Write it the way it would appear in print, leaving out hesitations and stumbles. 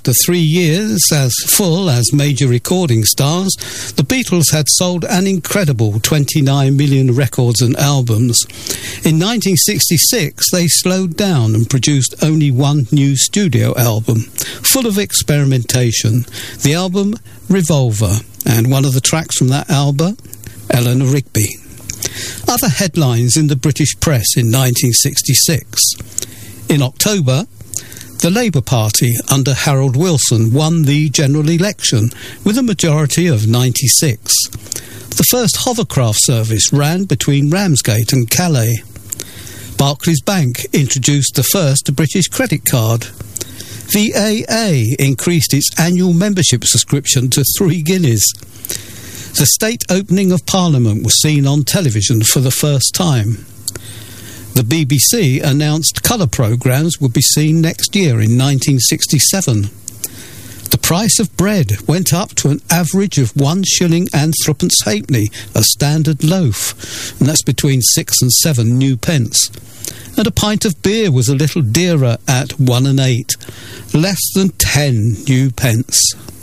After 3 years as full as major recording stars, the Beatles had sold an incredible 29 million records and albums. In 1966, they slowed down and produced only one new studio album, full of experimentation, the album Revolver, and one of the tracks from that album, Eleanor Rigby. Other headlines in the British press in 1966. In October, the Labour Party under Harold Wilson won the general election with a majority of 96. The first hovercraft service ran between Ramsgate and Calais. Barclays Bank introduced the first British credit card. The AA increased its annual membership subscription to 3 guineas. The state opening of Parliament was seen on television for the first time. The BBC announced colour programmes would be seen next year in 1967. The price of bread went up to an average of 1 shilling and threepence halfpenny, a standard loaf, and that's between 6 and 7 new pence. And a pint of beer was a little dearer at 1 and 8, less than 10 new pence.